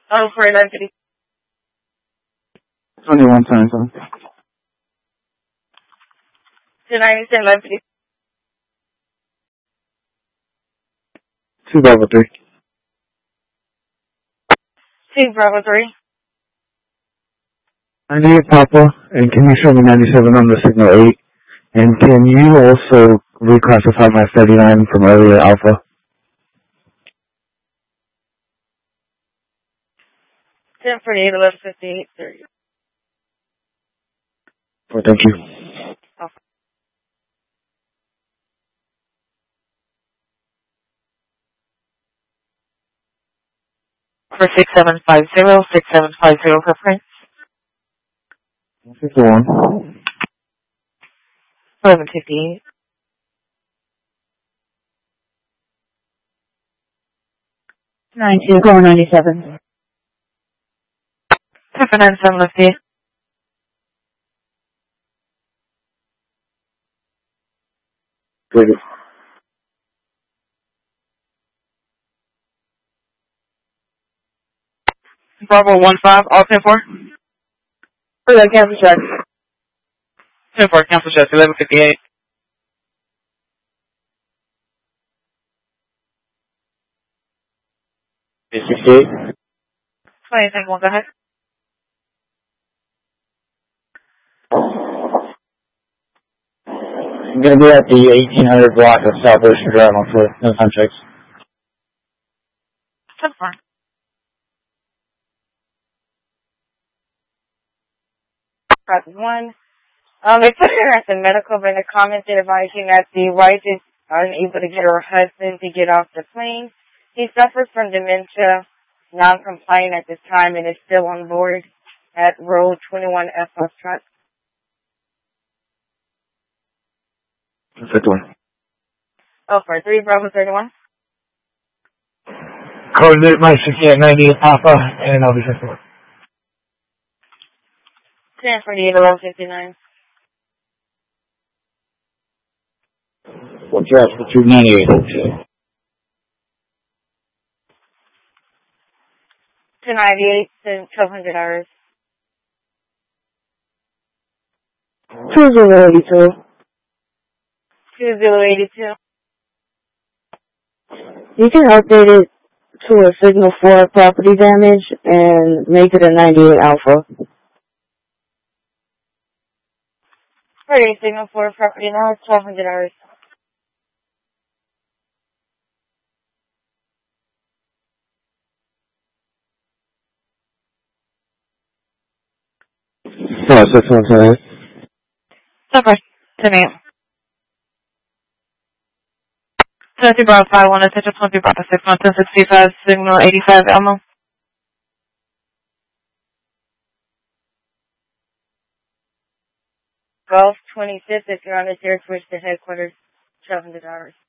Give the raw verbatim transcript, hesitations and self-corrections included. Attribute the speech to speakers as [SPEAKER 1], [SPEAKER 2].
[SPEAKER 1] Oh, for eleven fifty.
[SPEAKER 2] twenty-one times on.
[SPEAKER 1] two ninety-seven, eleven fifty.
[SPEAKER 2] two Bravo three.
[SPEAKER 1] two Bravo three.
[SPEAKER 2] ninety-eight Papa, and can you show me ninety-seven on the signal eight? And can you also reclassify my thirty-nine from earlier Alpha?
[SPEAKER 1] ten forty-eight, eleven fifty-eight, thirty.
[SPEAKER 2] Oh, thank you.
[SPEAKER 1] Oh. For six seven five zero, six seven five zero reference.
[SPEAKER 2] fifty-one.
[SPEAKER 1] eleven fifty-eight. nine two, go ninety-seven. seven nine seven, let's see.
[SPEAKER 2] Good.
[SPEAKER 1] Bravo one five, all ten four. For the cancel check. ten four, cancel check, eleven fifty-eight.
[SPEAKER 2] sixty-eight.
[SPEAKER 1] twenty-second one, go ahead.
[SPEAKER 2] I'm going to be at the eighteen hundred block of South Ocean Drive on foot. No time checks.
[SPEAKER 1] ten four. Press one. Um, they put her at the medical, but in the comments they advising that the wife is unable to get her husband to get off the plane. He suffers from dementia, non-compliant at this time, and is still on board at row twenty-one F F truck.
[SPEAKER 2] Perfect one.
[SPEAKER 1] Oh, for three Bravo thirty-one.
[SPEAKER 2] Coordinate my sixty-eight ninety-eight Papa, and I'll be fifty-one.
[SPEAKER 1] ten forty-eight, eleven fifty-nine.
[SPEAKER 2] What's your for two ninety-eight?
[SPEAKER 1] two ninety-eight to twelve hundred hours. two zero eighty-two. two zero eighty-two. You can update it to a signal for property damage and make it a ninety-eight alpha. Pretty signal for property now, it's twelve hundred hours.
[SPEAKER 2] No, six one seven.
[SPEAKER 1] Okay, ten a.m. twenty Bravo five one, attention twenty Bravo six one, ten sixty-five, signal eighty-five, Elmo. twelve twenty-six, if you're on the air, switch to headquarters, twelve hundred hours.